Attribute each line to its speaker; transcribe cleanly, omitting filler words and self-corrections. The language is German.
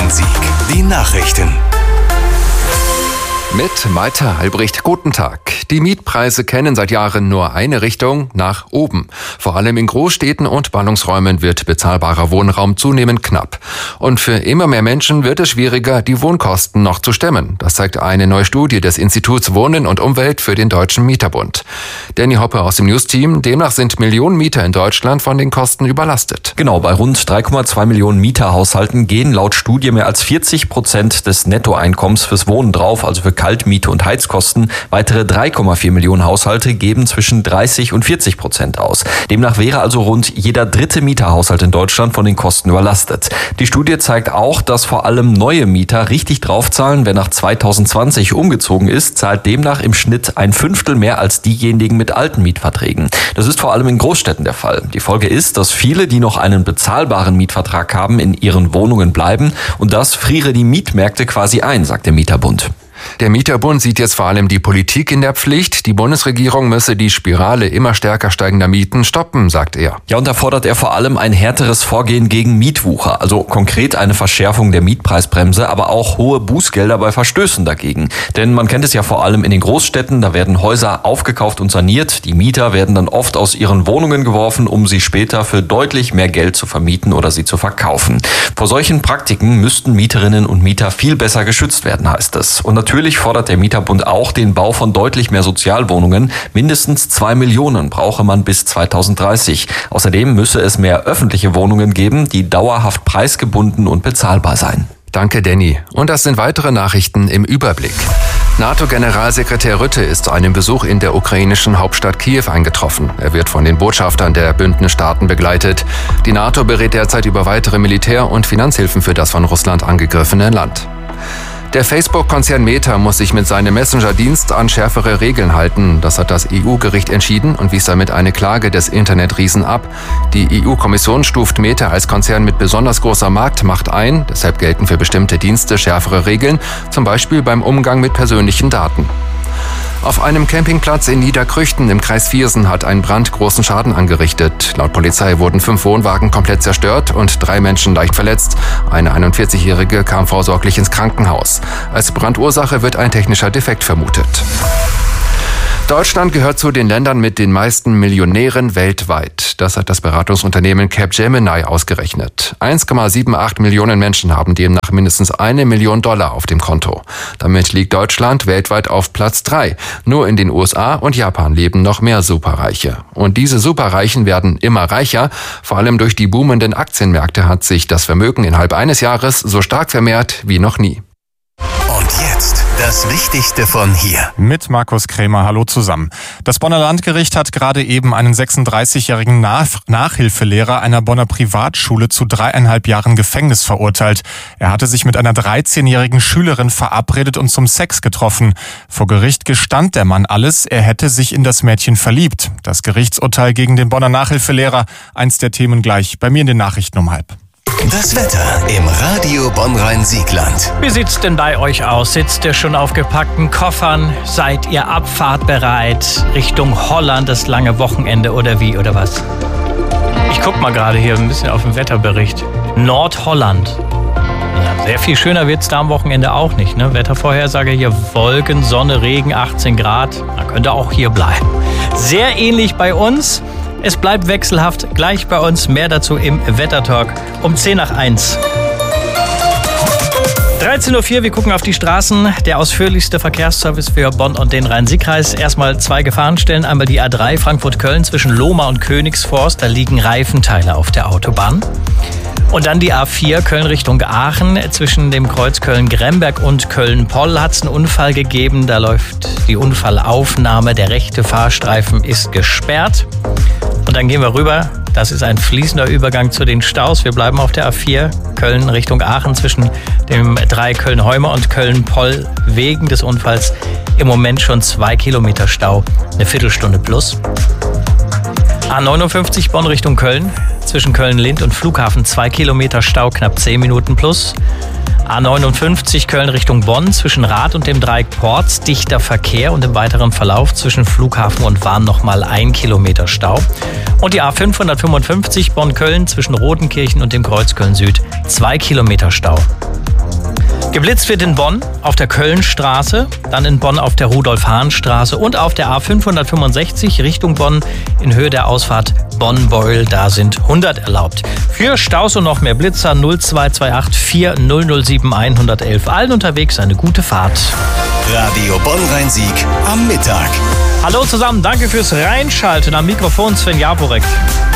Speaker 1: Bonn-Rhein-Sieg. Die Nachrichten.
Speaker 2: Mit Malte Albrecht, guten Tag. Die Mietpreise kennen seit Jahren nur eine Richtung, nach oben. Vor allem in Großstädten und Ballungsräumen wird bezahlbarer Wohnraum zunehmend knapp. Und für immer mehr Menschen wird es schwieriger, die Wohnkosten noch zu stemmen. Das zeigt eine neue Studie des Instituts Wohnen und Umwelt für den Deutschen Mieterbund. Danny Hoppe aus dem News-Team. Demnach sind Millionen Mieter in Deutschland von den Kosten überlastet.
Speaker 3: Genau, bei rund 3,2 Millionen Mieterhaushalten gehen laut Studie mehr als 40% des Nettoeinkommens fürs Wohnen drauf, also für Kaltmiete und Heizkosten. Weitere 3,4 Millionen Haushalte geben zwischen 30 und 40% aus. Demnach wäre also rund jeder dritte Mieterhaushalt in Deutschland von den Kosten überlastet. Die Studie zeigt auch, dass vor allem neue Mieter richtig draufzahlen. Wer nach 2020 umgezogen ist, zahlt demnach im Schnitt 1/5 mehr als diejenigen mit alten Mietverträgen. Das ist vor allem in Großstädten der Fall. Die Folge ist, dass viele, die noch einen bezahlbaren Mietvertrag haben, in ihren Wohnungen bleiben. Und das friere die Mietmärkte quasi ein, sagt der Mieterbund.
Speaker 2: Der Mieterbund sieht jetzt vor allem die Politik in der Pflicht. Die Bundesregierung müsse die Spirale immer stärker steigender Mieten stoppen, sagt er.
Speaker 3: Ja, und da fordert er vor allem ein härteres Vorgehen gegen Mietwucher. Also konkret eine Verschärfung der Mietpreisbremse, aber auch hohe Bußgelder bei Verstößen dagegen. Denn man kennt es ja vor allem in den Großstädten, da werden Häuser aufgekauft und saniert. Die Mieter werden dann oft aus ihren Wohnungen geworfen, um sie später für deutlich mehr Geld zu vermieten oder sie zu verkaufen. Vor solchen Praktiken müssten Mieterinnen und Mieter viel besser geschützt werden, heißt es. Und natürlich fordert der Mieterbund auch den Bau von deutlich mehr Sozialwohnungen. Mindestens 2 Millionen brauche man bis 2030. Außerdem müsse es mehr öffentliche Wohnungen geben, die dauerhaft preisgebunden und bezahlbar seien.
Speaker 2: Danke, Danny. Und das sind weitere Nachrichten im Überblick. NATO-Generalsekretär Rutte ist zu einem Besuch in der ukrainischen Hauptstadt Kiew eingetroffen. Er wird von den Botschaftern der Bündnisstaaten begleitet. Die NATO berät derzeit über weitere Militär- und Finanzhilfen für das von Russland angegriffene Land. Der Facebook-Konzern Meta muss sich mit seinem Messenger-Dienst an schärfere Regeln halten. Das hat das EU-Gericht entschieden und wies damit eine Klage des Internetriesen ab. Die EU-Kommission stuft Meta als Konzern mit besonders großer Marktmacht ein. Deshalb gelten für bestimmte Dienste schärfere Regeln, zum Beispiel beim Umgang mit persönlichen Daten. Auf einem Campingplatz in Niederkrüchten im Kreis Viersen hat ein Brand großen Schaden angerichtet. Laut Polizei wurden 5 Wohnwagen komplett zerstört und 3 Menschen leicht verletzt. Eine 41-Jährige kam vorsorglich ins Krankenhaus. Als Brandursache wird ein technischer Defekt vermutet. Deutschland gehört zu den Ländern mit den meisten Millionären weltweit. Das hat das Beratungsunternehmen Capgemini ausgerechnet. 1,78 Millionen Menschen haben demnach mindestens $1 Million auf dem Konto. Damit liegt Deutschland weltweit auf Platz 3. Nur in den USA und Japan leben noch mehr Superreiche. Und diese Superreichen werden immer reicher. Vor allem durch die boomenden Aktienmärkte hat sich das Vermögen innerhalb eines Jahres so stark vermehrt wie noch nie.
Speaker 1: Und jetzt das Wichtigste von hier.
Speaker 4: Mit Markus Krämer, hallo zusammen. Das Bonner Landgericht hat gerade eben einen 36-jährigen Nachhilfelehrer einer Bonner Privatschule zu 3,5 Jahren Gefängnis verurteilt. Er hatte sich mit einer 13-jährigen Schülerin verabredet und zum Sex getroffen. Vor Gericht gestand der Mann alles, er hätte sich in das Mädchen verliebt. Das Gerichtsurteil gegen den Bonner Nachhilfelehrer, eins der Themen gleich bei mir in den Nachrichten um 12:30.
Speaker 1: Das Wetter im Radio Bonn-Rhein-Siegland.
Speaker 5: Wie sieht's denn bei euch aus? Sitzt ihr schon auf gepackten Koffern? Seid ihr abfahrtbereit Richtung Holland, das lange Wochenende oder wie oder was? Ich guck mal gerade hier ein bisschen auf den Wetterbericht. Nordholland. Ja, sehr viel schöner wird's da am Wochenende auch nicht, ne? Wettervorhersage hier Wolken, Sonne, Regen, 18 Grad. Man könnte auch hier bleiben. Sehr ähnlich bei uns. Es bleibt wechselhaft, gleich bei uns. Mehr dazu im Wettertalk um 10:01. 13:04 Uhr, wir gucken auf die Straßen. Der ausführlichste Verkehrsservice für Bonn und den Rhein-Sieg-Kreis. Erstmal 2 Gefahrenstellen. Einmal die A3 Frankfurt-Köln zwischen Lohmar und Königsforst. Da liegen Reifenteile auf der Autobahn. Und dann die A4 Köln Richtung Aachen. Zwischen dem Kreuz Köln-Gremberg und Köln-Poll hat es einen Unfall gegeben. Da läuft die Unfallaufnahme. Der rechte Fahrstreifen ist gesperrt. Und dann gehen wir rüber. Das ist ein fließender Übergang zu den Staus. Wir bleiben auf der A4 Köln Richtung Aachen zwischen dem 3 Köln-Heumer und Köln-Poll. Wegen des Unfalls im Moment schon 2 Kilometer Stau. Eine Viertelstunde plus. A59 Bonn Richtung Köln. Zwischen Köln-Lind und Flughafen 2 Kilometer Stau, knapp 10 Minuten plus. A59 Köln Richtung Bonn zwischen Rath und dem Dreieck Porz dichter Verkehr und im weiteren Verlauf zwischen Flughafen und Wahn nochmal 1 Kilometer Stau. Und die A555 Bonn-Köln zwischen Rodenkirchen und dem Kreuz Köln Süd 2 Kilometer Stau. Geblitzt wird in Bonn auf der Kölnstraße, dann in Bonn auf der Rudolf-Hahn-Straße und auf der A565 Richtung Bonn in Höhe der Ausfahrt Bonn-Beuel. Da sind 100 erlaubt. Für Staus und noch mehr Blitzer 0228 4007 111. Allen unterwegs eine gute Fahrt.
Speaker 1: Radio Bonn-Rhein-Sieg am Mittag.
Speaker 5: Hallo zusammen, danke fürs Reinschalten. Am Mikrofon Sven Jaworek.